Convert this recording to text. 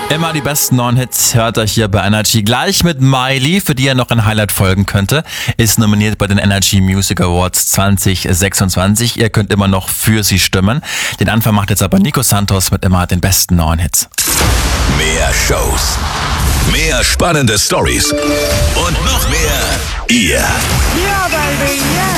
Immer die besten neuen Hits hört ihr hier bei Energy. Gleich mit Miley, für die er noch ein Highlight folgen könnte, ist nominiert bei den Energy Music Awards 2026. Ihr könnt immer noch für sie stimmen. Den Anfang macht jetzt aber Nico Santos mit immer den besten neuen Hits. Mehr Shows, mehr spannende Stories und noch mehr ihr. Yeah, baby, yeah.